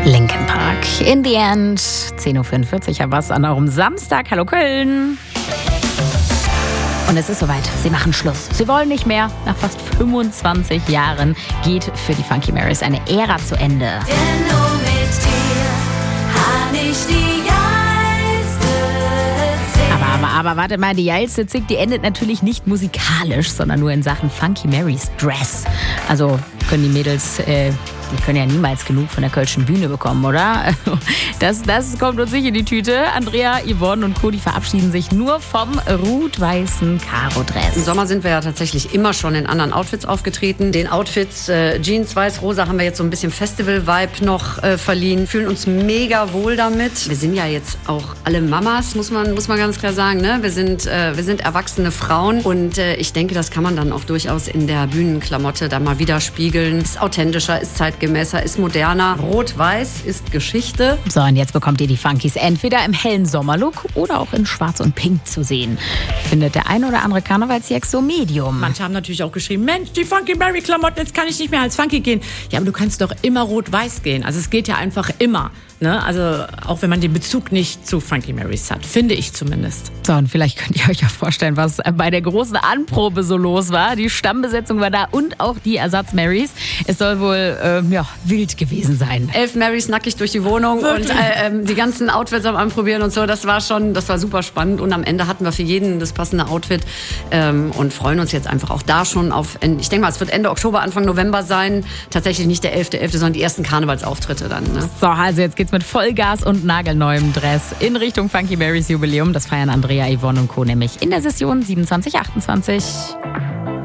Linkin Park. In the End. 10.44 Uhr, aber was an eurem Samstag. Hallo Köln. Und es ist soweit. Sie machen Schluss. Sie wollen nicht mehr. Nach fast 25 Jahren geht für die Funky Marys eine Ära zu Ende. Denn nur mit dir hab ich die geilste Zeit. Aber wartet mal, die geilste Zick, die endet natürlich nicht musikalisch, sondern nur in Sachen Funky Marys Dress. Also können die Mädels, die können ja niemals genug von der Kölschen Bühne bekommen, oder? Das kommt uns nicht in die Tüte. Andrea, Yvonne und Co., die verabschieden sich nur vom rot-weißen Karo-Dress. Im Sommer sind wir ja tatsächlich immer schon in anderen Outfits aufgetreten. Den Outfits Jeans, Weiß, Rosa haben wir jetzt so ein bisschen Festival-Vibe noch verliehen. Fühlen uns mega wohl damit. Wir sind ja jetzt auch alle Mamas, muss man ganz klar sagen. Ne? Wir sind erwachsene Frauen und ich denke, das kann man dann auch durchaus in der Bühnenklamotte da mal widerspiegeln. Ist authentischer, ist zeitgemäßer, ist moderner. Rot-Weiß ist Geschichte. So, und jetzt bekommt ihr die Funkies entweder im hellen Sommerlook oder auch in Schwarz und Pink zu sehen. Findet der eine oder andere Karnevalsjäger so Medium. Manche haben natürlich auch geschrieben, Mensch, die Funky Mary Klamotten, jetzt kann ich nicht mehr als Funky gehen. Ja, aber du kannst doch immer rot-weiß gehen. Also es geht ja einfach immer. Ne? Also auch wenn man den Bezug nicht zu Funky Marys hat, finde ich zumindest. So, und vielleicht könnt ihr euch ja vorstellen, was bei der großen Anprobe so los war. Die Stammbesetzung war da und auch die Ersatz-Marys. Es soll wohl wild gewesen sein. 11 Marys nackig durch die Wohnung und die ganzen Outfits am Anprobieren und so. Das war super spannend. Und am Ende hatten wir für jeden das passende Outfit und freuen uns jetzt einfach auch da schon auf, ich denke mal, es wird Ende Oktober, Anfang November sein. Tatsächlich nicht der 11.11., sondern die ersten Karnevalsauftritte dann. Ne? So, also jetzt geht's mit Vollgas und nagelneuem Dress in Richtung Funky Marys Jubiläum. Das feiern Andrea, Yvonne und Co. nämlich in der Session 27/28.